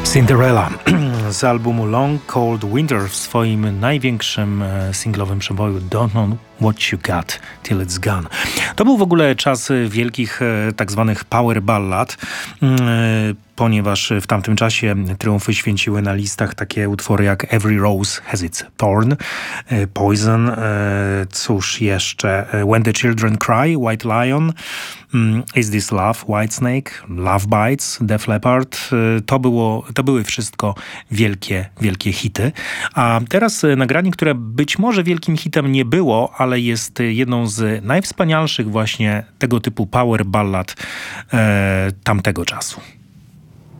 Cinderella z albumu Long Cold Winter w swoim największym singlowym przeboju Don't Know What You Got Till It's Gone. To był w ogóle czas wielkich tak zwanych power ballad, ponieważ w tamtym czasie triumfy święciły na listach takie utwory jak Every Rose Has Its Thorn, Poison, cóż jeszcze, When the Children Cry, White Lion, Is This Love, Whitesnake, Love Bites, Def Leppard. To były wszystko wielkie hity. A teraz nagranie, które być może wielkim hitem nie było, ale jest jedną z najwspanialszych właśnie tego typu power ballad tamtego czasu.